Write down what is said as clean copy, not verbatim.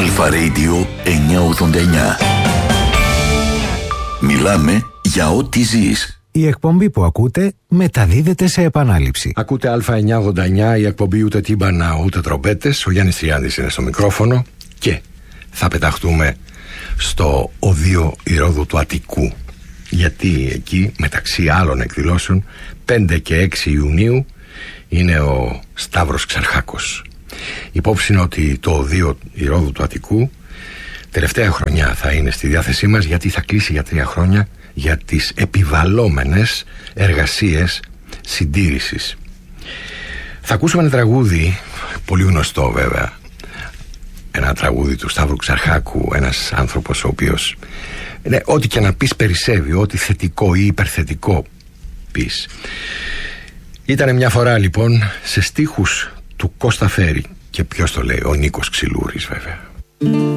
Αλφα Radio 989. Μιλάμε για ό,τι ζεις. Η εκπομπή που ακούτε μεταδίδεται σε επανάληψη. Ακούτε Α989, η εκπομπή ούτε τύμπανα ούτε τρομπέτες. Ο Γιάννης Τριάντης είναι στο μικρόφωνο και θα πεταχτούμε στο Οδείο Ηρόδου του Αττικού. Γιατί εκεί, μεταξύ άλλων εκδηλώσεων, 5 και 6 Ιουνίου είναι ο Σταύρος Ξαρχάκος. Υπόψη είναι ότι το Οδείο Ηρόδου του Αττικού τελευταία χρονιά θα είναι στη διάθεσή μας, γιατί θα κλείσει για 3 χρόνια για τις επιβαλλόμενες εργασίες συντήρησης. Θα ακούσουμε ένα τραγούδι, πολύ γνωστό βέβαια, ένα τραγούδι του Σταύρου Ξαρχάκου, ένας άνθρωπος ο οποίος, ό,τι και να πεις περισσεύει, ό,τι θετικό ή υπερθετικό πεις. Ήτανε μια φορά λοιπόν σε στίχους του Κώστα Φέρη, και ποιος το λέει, ο Νίκος Ξυλούρης βέβαια.